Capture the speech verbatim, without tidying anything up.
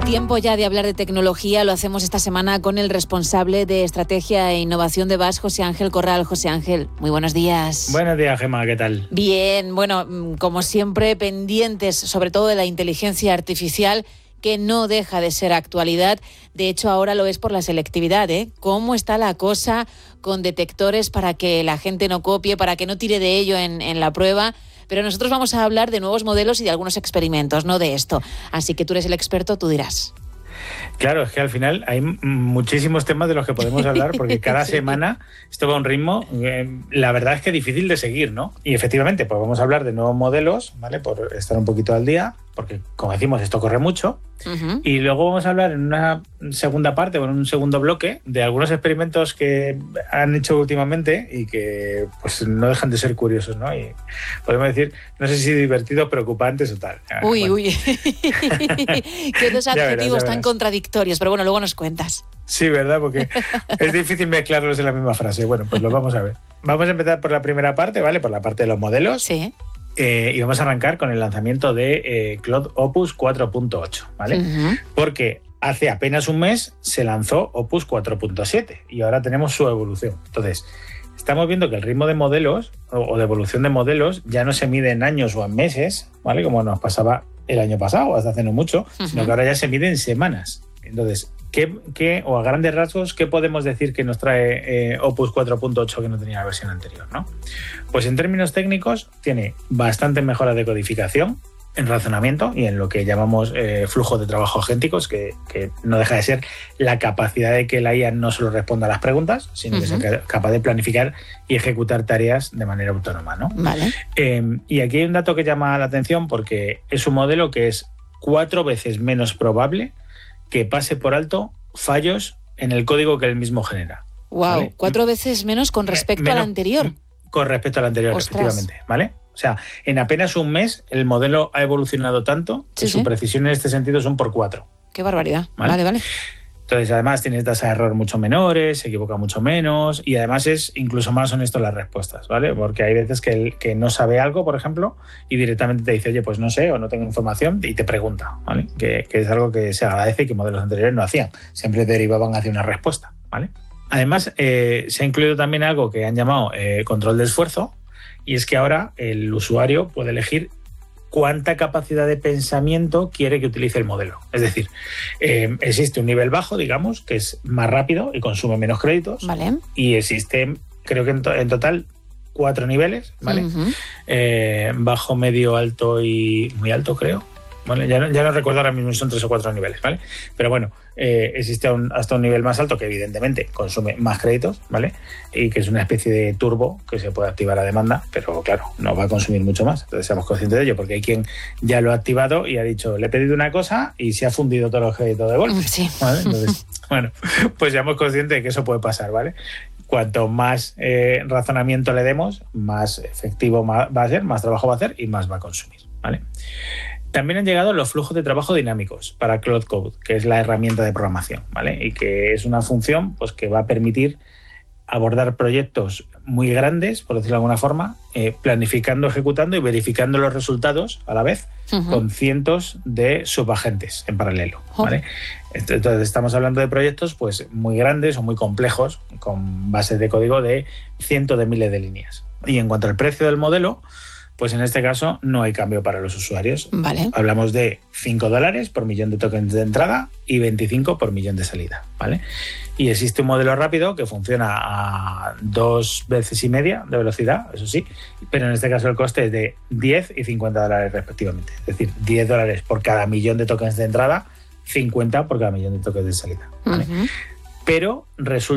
Tiempo ya de hablar de tecnología, lo hacemos esta semana con el responsable de Estrategia e Innovación de V A S, José Ángel Corral. José Ángel, muy buenos días. Buenos días, Gemma, ¿qué tal? Bien, bueno, como siempre, pendientes sobre todo de la inteligencia artificial, que no deja de ser actualidad. De hecho, ahora lo es por la selectividad, ¿eh? ¿Cómo está la cosa con detectores para que la gente no copie, para que no tire de ello en, en la prueba? Pero nosotros vamos a hablar de nuevos modelos y de algunos experimentos, no de esto. Así que tú eres el experto, tú dirás. Claro, es que al final hay muchísimos temas de los que podemos hablar, porque cada sí. semana esto va a un ritmo, eh, la verdad es que difícil de seguir, ¿no? Y efectivamente, pues vamos a hablar de nuevos modelos, ¿vale? Por estar un poquito al día, porque como decimos, esto corre mucho. Uh-huh. Y luego vamos a hablar en una segunda parte, o en un segundo bloque, de algunos experimentos que han hecho últimamente y que pues no dejan de ser curiosos, ¿no? Y podemos decir, no sé si divertidos, preocupantes o tal. Uy, bueno. uy. Qué dos adjetivos tan contradictorios, pero bueno, luego nos cuentas. Sí, ¿verdad? Porque es difícil mezclarlos en la misma frase. Bueno, pues lo vamos a ver. Vamos a empezar por la primera parte, ¿vale? Por la parte de los modelos. Sí. Eh, y vamos a arrancar con el lanzamiento de eh, Claude Opus cuatro punto ocho, ¿vale? Uh-huh. Porque hace apenas un mes se lanzó Opus cuatro punto siete y ahora tenemos su evolución. Entonces, estamos viendo que el ritmo de modelos o, o de evolución de modelos ya no se mide en años o en meses, ¿vale? Como nos pasaba el año pasado, hasta hace no mucho, uh-huh. sino que ahora ya se mide en semanas. Entonces, ¿qué, qué, o a grandes rasgos, qué podemos decir que nos trae eh, Opus cuatro punto ocho que no tenía la versión anterior, ¿no? Pues en términos técnicos tiene bastante mejora de codificación en razonamiento y en lo que llamamos eh, flujo de trabajo agénticos, que, que no deja de ser la capacidad de que la I A no solo responda a las preguntas, sino uh-huh. que sea capaz de planificar y ejecutar tareas de manera autónoma, ¿no? Vale. Eh, y aquí hay un dato que llama la atención porque es un modelo que es cuatro veces menos probable que pase por alto fallos en el código que él mismo genera. Wow, ¿vale? Cuatro veces menos con respecto menos, al anterior. Con respecto al anterior, Ostras. efectivamente, ¿vale? O sea, en apenas un mes el modelo ha evolucionado tanto que sí, su sí. precisión en este sentido son por cuatro. Qué barbaridad. Vale, vale. vale. Entonces, además, tiene tasas de error mucho menores, se equivoca mucho menos y además es incluso más honesto en las respuestas, ¿vale? Porque hay veces que, el, que no sabe algo, por ejemplo, y directamente te dice, oye, pues no sé o no tengo información y te pregunta, ¿vale? Que, que es algo que se agradece y que modelos anteriores no hacían. Siempre derivaban hacia una respuesta, ¿vale? Además, eh, se ha incluido también algo que han llamado eh, control de esfuerzo y es que ahora el usuario puede elegir cuánta capacidad de pensamiento quiere que utilice el modelo. Es decir, eh, existe un nivel bajo, digamos, que es más rápido y consume menos créditos. Vale. Y existe, creo que en, to- en total, cuatro niveles, ¿vale? Uh-huh. Eh, bajo, medio, alto y muy alto, creo. ¿Vale? Ya, no, ya no recuerdo ahora mismo, son tres o cuatro niveles, ¿vale? Pero bueno, eh, existe un, hasta un nivel más alto que evidentemente consume más créditos, ¿vale? Y que es una especie de turbo que se puede activar a demanda, pero claro, no va a consumir mucho más. Entonces seamos conscientes de ello, porque hay quien ya lo ha activado y ha dicho, le he pedido una cosa y se ha fundido todos los créditos de golpe. Sí. ¿Vale? Entonces, bueno, pues seamos conscientes de que eso puede pasar, ¿vale? Cuanto más eh, razonamiento le demos, más efectivo va a ser, más trabajo va a hacer y más va a consumir, ¿vale? También han llegado los flujos de trabajo dinámicos para Claude Code, que es la herramienta de programación, ¿vale? Y que es una función pues, que va a permitir abordar proyectos muy grandes, por decirlo de alguna forma, eh, planificando, ejecutando y verificando los resultados a la vez uh-huh. con cientos de subagentes en paralelo, ¿vale? Uh-huh. Entonces estamos hablando de proyectos pues, muy grandes o muy complejos, con bases de código de cientos de miles de líneas. Y en cuanto al precio del modelo, pues en este caso no hay cambio para los usuarios. Vale. Hablamos de cinco dólares por millón de tokens de entrada y veinticinco por millón de salida, ¿vale? Y existe un modelo rápido que funciona a dos veces y media de velocidad, eso sí, pero en este caso el coste es de diez y cincuenta dólares respectivamente. Es decir, diez dólares por cada millón de tokens de entrada, cincuenta por cada millón de tokens de salida, ¿vale? Uh-huh. Pero resulta